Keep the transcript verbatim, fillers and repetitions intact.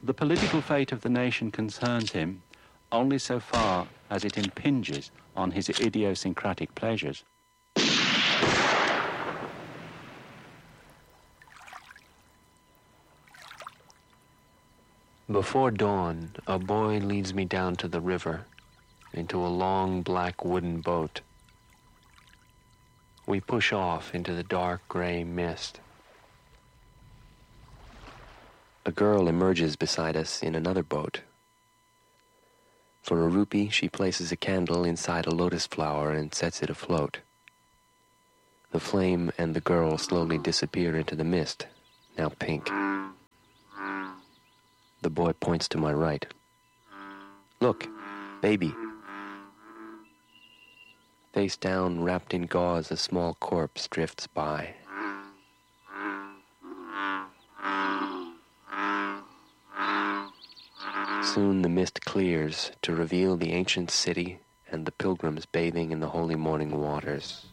The political fate of the nation concerns him only so far as it impinges on his idiosyncratic pleasures. Before dawn, a boy leads me down to the river, into a long black wooden boat. We push off into the dark gray mist. A girl emerges beside us in another boat. For a rupee, she places a candle inside a lotus flower and sets it afloat. The flame and the girl slowly disappear into the mist, now pink. The boy points to my right. Look, baby. Face down, wrapped in gauze, a small corpse drifts by. Soon the mist clears to reveal the ancient city and the pilgrims bathing in the holy morning waters.